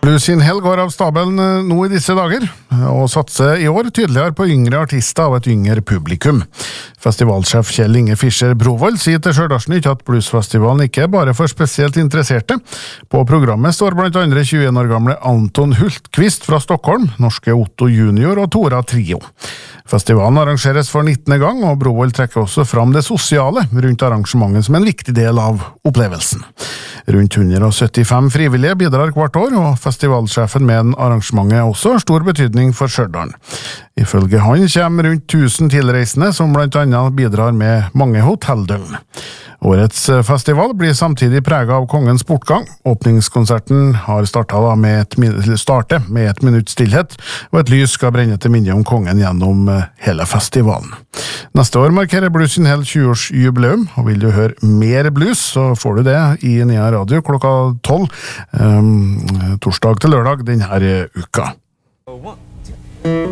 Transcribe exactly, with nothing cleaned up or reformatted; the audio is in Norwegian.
Blues in Hell går av stabelen nå i disse dager, og satser i år tydeligere på yngre artister av et yngre publikum. Festivalsjef Kjell Inge Fischer Brovold sier til Stjørdalsnytt at bluesfestivalen ikke er bare for spesielt interesserte. På programmet står blant andre tjueen år gamle Anton Hultqvist fra Stockholm, norske Otto Junior og Tora Trio. Festivalen arrangeres for nittende gang, og Brovold trekker også fram det sosiale rundt arrangementet som en viktig del av opplevelsen. Rundt ett hundre syttifem frivillige bidrar hvert år, og festivalsjefen med en arrangementet også har stor betydning for Stjørdal. Ifølge han kommer rundt tusen tilreisende, som blant annet bidrar med mange hotelldøgn. Årets festival blir samtidig preget av kongens bortgang. Åpningskonserten har startet med et, starte med et minutt stillhet, og et lys skal brenne til minne om kongen gjennom hele festivalen. Neste år markerer Blues in Hell tjue-årsjubileum, og vil du høre mer blues, så får du det i Nea Radio klokka tolv, um, torsdag til lørdag denne uka.